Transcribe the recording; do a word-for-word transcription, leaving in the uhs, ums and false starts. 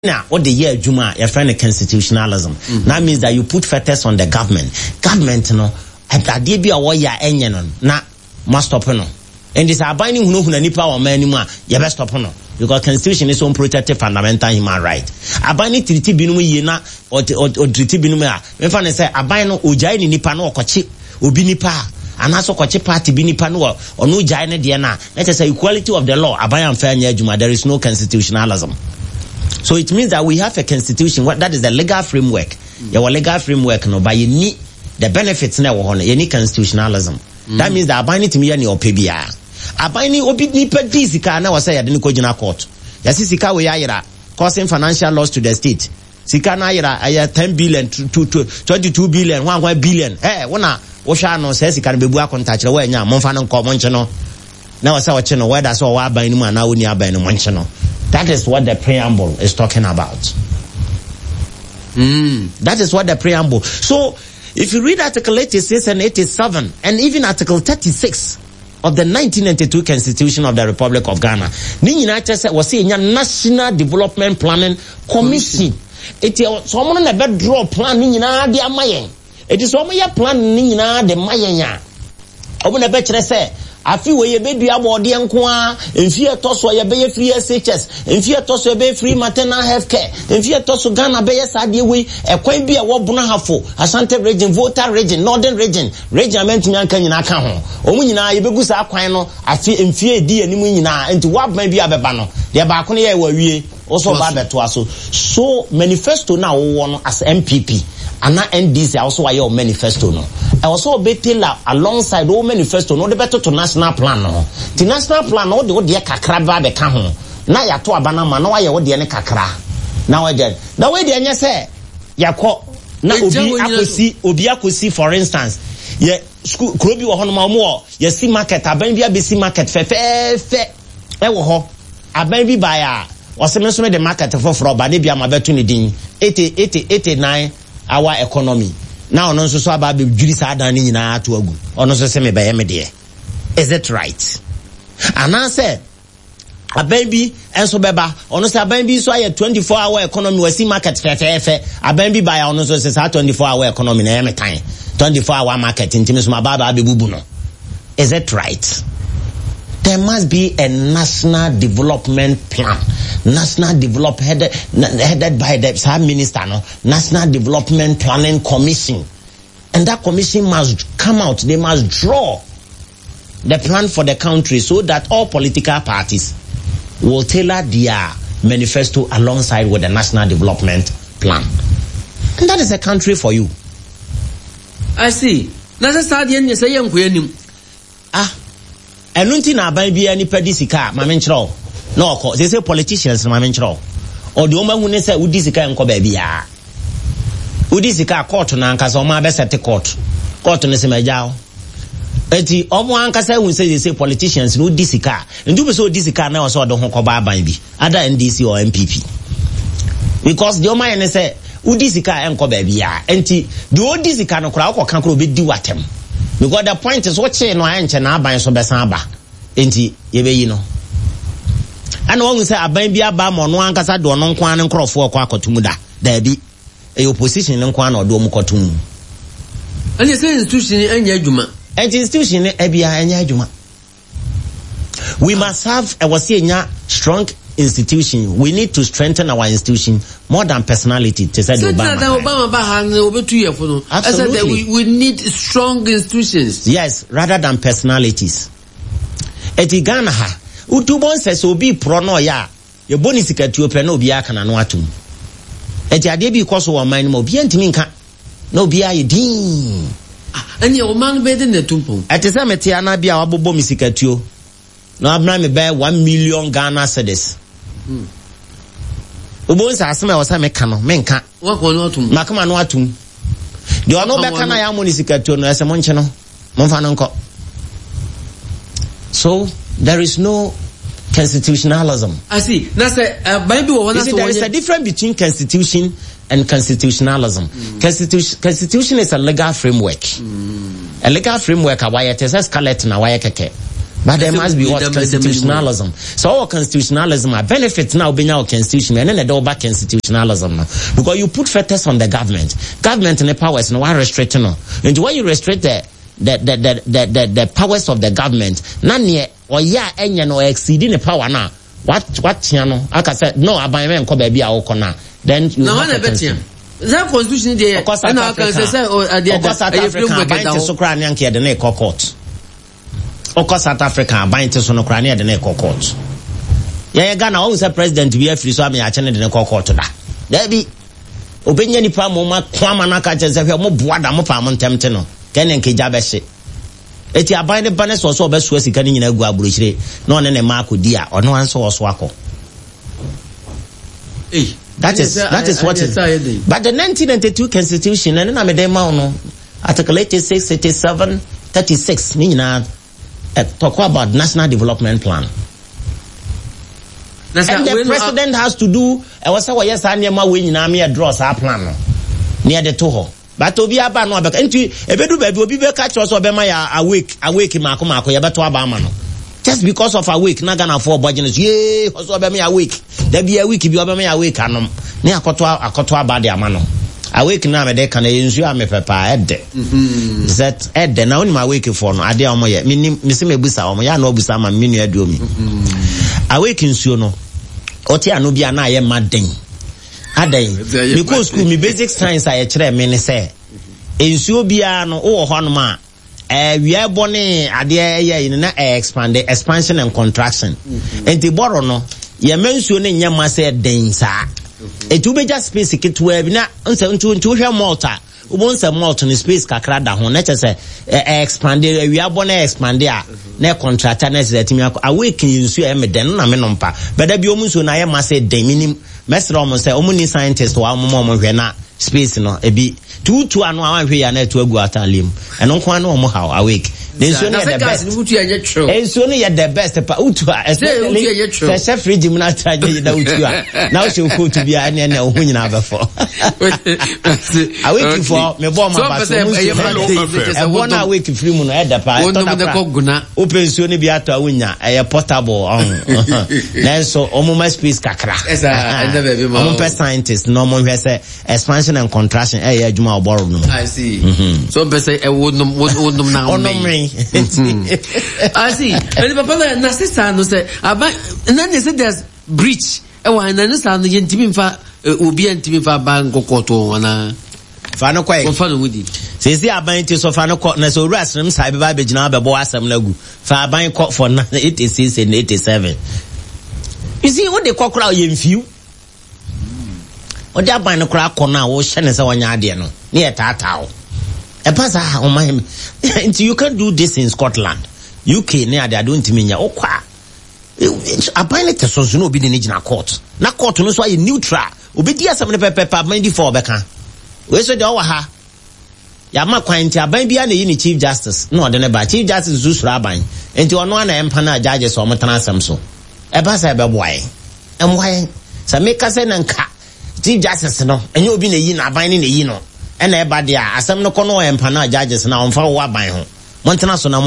Now, what the year Juma, your friend, constitutionalism. Mm-hmm. That means that you put fetters on the government. Government, you know, and that they be a warrior, enyanon, na must stop, no. And this are binding who know any power man anymore, you best stop, no. Because constitution is unprotected fundamental human right. A binding treaty binumi yena or or treaty binuma. When fan say a binding ujai ni nipa no kochi ubinipa. And also kochi party binipa no or no jaine diana. Let us say equality of the law. A binding fair near Juma. There is no constitutionalism. So it means that we have a constitution. What that is the legal framework. Mm. Your legal framework, no, but you need the benefits now. You need constitutionalism. Mm. That means that abiding to me any P B R. Abiding obi ni pedi sika na wasa ya deni ko jina court. Yasi sika we ayira causing financial loss to the state. Sika na ayira aya ten billion to to twenty-two billion, one one billion. Eh, wana wo hwa no say sika no bebu akonta kire we nya monfa no nko monche no. Na wasa wo che no whether so wa aban mu ana woni aban no monche no. That is what the preamble is talking about. Mm. That is what the preamble. So, if you read Article eighty-six and eighty-seven, and even Article thirty-six of the nineteen ninety-two Constitution of the Republic of Ghana, ni United States was saying National Development Planning Commission. It is someone na bed draw plan ni na di amayen. It is someone ya plan ni na de mayen. Obo na be kire say afi we be dua bode nko a enfie toso ye be free S H S enfie toso be free maternal health care enfie toso Ghana be sade we ekwan bi e wo bono hafo Asante region Volta region Northern region region mentumi anka nyina ka ho omu nyina ye begu sa akwan no afi enfie di animu nyina enti waban bi abeba no de ba ko ne ye wawie also ba beto aso so manifesto na wo no as M P P ana N D C also why your manifesto no I also be tell alongside all manifesto no the better to national plan no the national plan no de wo de kakra ba be ka ho na ya to abana ma na why wo de ne kakra na we de na we de anya say yakọ na obi akosi obi akosi for instance ye school krobi wo ho no ma mo ye si market aban bi abesi market fe fe fe e wo ho aban bi ba ya waseme so me the market for for ba de bi amabetu ni din eighty eighty-nine our economy now no so so about be juri sa dan ni nyina ato agu ono so se me be ye me de is it right and I say aban bi enso beba ono se aban bi so aye twenty-four hour economy wasi market fe fe fe aban bi ba ya ono so se sa twenty-four hour economy na ye me tan twenty-four hour market intimi so ma ba ba be bubu no is it right? There must be a national development plan. National develop headed, headed by the Prime Minister, no? National Development Planning Commission. And that commission must come out. They must draw the plan for the country so that all political parties will tailor their manifesto alongside with the National Development Plan. And that is a country for you. I see. Ah. Enunti na aban bia ni pedi sika ma menchro no okọ they say politicians ma menchro o de o ma hu ne say udi sika enko ba bia udi sika court na anka so ma be set court court ne se majao eti o mo anka say hu say they say politicians no udi sika ndu be so udi sika na o so de ho ko ba aban bi ada N D C or M P P because the o ma ne say udi sika enko ba bia enti de udi sika no kra o kan kra obi di watem. Because the point is what say no anche na aban so besan aba enti ye be yi no ana won say aban bi aba mo no ankasa do no nkwan ne nkrofo akọ akotumu da da bi e opposition ne nkwan na odo mu kotumu ani say institution anya adwuma enti institution e bia anya adwuma we must have a wasienya strong institution. We need to strengthen our institution more than personality. To say so Obama. Obama Absolutely. I said we, we need strong institutions. Yes, rather than personalities. Eti Ghana ha. Utubon says obi prono ya. Your bonus ikatu open no biya kana no atum. Eti ade bi koso wa man mo biya ntimi nka. No biya ye din. Anya o man be de netumpo. Eti se meti ana biya wa bobo misikatuo. No abna me buy one million Ghana cedis. Hmm. Ubon sa asema wasa meka no menka. Wa ko no atum. Makama no atum. De ono beka na ya money sikatuo no ese monche no. Monfa no nko. So there is no constitutionalism. I see. Na say uh, Bible wo na so there is a difference between constitution and constitutionalism. Mm. Constitution constitution is a legal framework. Mm. A legal framework a why it is a skeleton a why keke. But there must be what constitutionalism. So our constitutionalism, a benefit now being our constitution, and then a double back constitutionalism now. Because you put fetters on the government. Government and the powers, no one restrict no. And when you restrict the the the the the, the, the powers of the government, none ye or yeah any no exceeding the power now. What what you know? Like I said, no, I buy men come baby our corner. Then you no one better. That constitution there. Of course, South Africa. Of course, South Africa. Bind to Sokrani and Kia the neck court. Of course, South Africa. Bind to Sokrani and the neck court. Yeah, Ghana always a president to be a free so I mean I channel the neck court to that. There be opinion if I'm more Kwamanaka just have more boada more palm tempteno. Can and Kijabeshi. Eti abind the banners also best was he can in a guabury. No one in a mark with dear or no answer or swako. Hey. That is that is what is. But the nineteen ninety-two Constitution, and then I'm a demo. Article eighty-six, eighty-seven, thirty-six. Nina talk about National Development Plan. And the president has to do. I was saying yes, I am away in army draws our plan near the Toho. But to be a ban, but into a bedu baby will be catch us or be my awake, awake in Marco Marco, Yabato Abamano. Just because of a week, not gonna afford budgets. Yay, also be me a week. There be a week if you be me a week, and um, near Kotoa, a Kotoa body a mano. A week now, me de can ensure me papa ed. That ed, then only my week for no, I dare my, Miss me busa, or my no busa, my mini do me. A week in Suno, Otia Nubia and I am mad ding. A day, because school me basic science I try many say. In Subiano or Honma. Uh, we are born idea in an expand the expansion and contraction. And the borono, ye mentioning your master densa. It will be just space to where we not until to hear Malta. Once a Malta in space cacrada, who let us say expanded, we are born expand there. Ne contract and let me awaken you, so I'm a den, I'm a number. But there be almost when I am master de minim, Master almost say, only scientist or moment when not space no, a bit. Two to an hour here and to go at a limb. And on one more how awake. Then soon the best. And soon yet the best. Utua, especially the chef regime not charging the Utua. Now she'll go to be an end of winning before. I wait for me bomb and one hour week free moon at the pie. Open soon be at a winner, a portable on. Then so almost space cacra. As a scientist, no more expansion and contraction. I see. Mm-hmm. So, but say, I wouldn't, wouldn't now. I see. And Papa, Nasista, no say, about, and then they said there's breach. Oh, and then this and the Yentiminfa, Ubi and Timifa Banco Coto, and a Fano Quay, Fano Woody. Says the Abantis of Fano Cotness or Rasmus, I be Babijana, Boasam Lagu, Far buying court for eighty-six and eighty-seven. You see what they call crowd in few? Or that by no crack corner, or Shannon, so one idea, no, near Tatao. A pass on my, you can do this in Scotland. U K, near the don't mean your qua. A pilot so no be the national court. Na court no so neutral. Obedia some pepper ninety four beka. We so the ha. Ya ma kwante aban bia na yi chief justice. No de ne ba chief justice Zeus Raban. Enti ono na empana judges o motana asem so. E ba sa be boy. Em why? Sa make say nanka. Chief justice no enye obi na yi na aban ni na yi no. E na e ba dia asem no kono empana judges na onfa wo aban ho. Montana so na